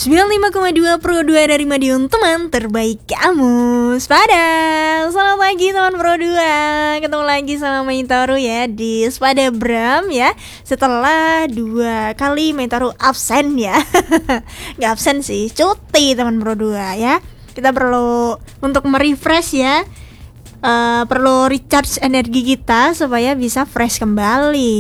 95,2 Pro 2 dari Madiun, teman terbaik kamu. Spada, selamat pagi teman Pro 2. Ketemu lagi sama Meitaru ya di Spada Bram ya. Setelah 2 kali Meitaru absen ya. Gak absen sih, cuti teman Pro 2 ya. Kita perlu untuk merefresh ya. Perlu recharge energi kita supaya bisa fresh kembali.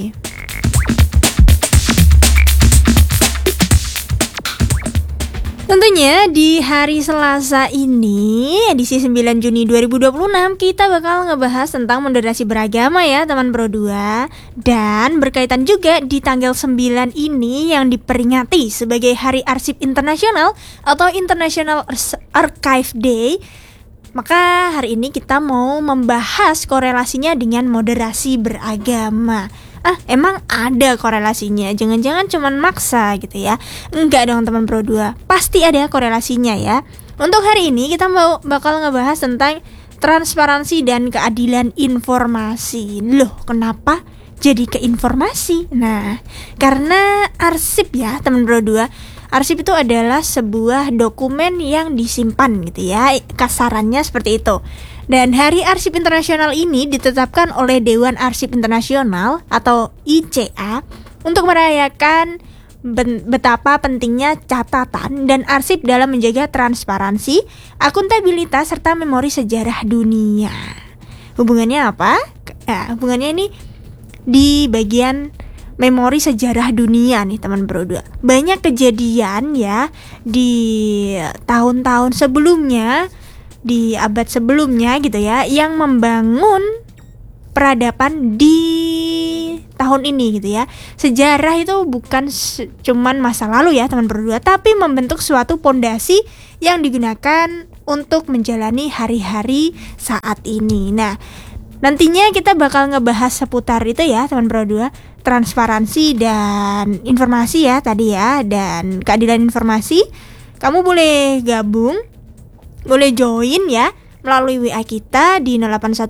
Tentunya di hari Selasa ini, edisi 9 Juni 2026, kita bakal ngebahas tentang moderasi beragama ya teman Pro 2. Dan berkaitan juga di tanggal 9 ini yang diperingati sebagai Hari Arsip Internasional atau International Archive Day. Maka hari ini kita mau membahas korelasinya dengan moderasi beragama. Emang ada korelasinya? Jangan-jangan cuman maksa gitu ya? Enggak dong teman Pro 2, pasti ada korelasinya ya. Untuk hari ini kita bakal ngebahas tentang transparansi dan keadilan informasi. Loh, kenapa jadi ke informasi? Nah, karena arsip ya teman Pro 2. Arsip itu adalah sebuah dokumen yang disimpan gitu ya. Kasarannya seperti itu. Dan Hari Arsip Internasional ini ditetapkan oleh Dewan Arsip Internasional atau ICA untuk merayakan betapa pentingnya catatan dan arsip dalam menjaga transparansi, akuntabilitas, serta memori sejarah dunia. Hubungannya apa? Hubungannya ini di bagian memori sejarah dunia nih teman Bro 2. Banyak kejadian ya di tahun-tahun sebelumnya, di abad sebelumnya gitu ya, yang membangun peradaban di tahun ini gitu ya. Sejarah itu bukan cuman masa lalu ya teman Bro 2, tapi membentuk suatu pondasi yang digunakan untuk menjalani hari-hari saat ini. Nah, nantinya kita bakal ngebahas seputar itu ya teman Pro 2, transparansi dan informasi ya tadi ya, dan keadilan informasi. Kamu boleh gabung, boleh join ya melalui WA kita di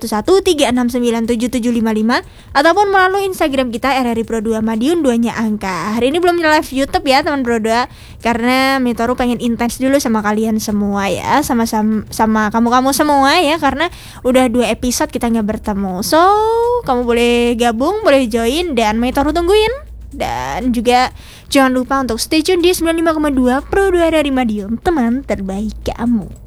081136977755 ataupun melalui Instagram kita RRI Pro 2 Madiun 2-nya angka. Hari ini belum live YouTube ya teman Pro 2 karena Meitaru pengen intens dulu sama kalian semua ya, sama kamu semua ya, karena udah 2 episode kita nggak bertemu. So kamu boleh gabung, boleh join, dan Meitaru tungguin. Dan juga jangan lupa untuk stay tune di 95,2 Pro 2 dari Madiun, teman terbaik kamu.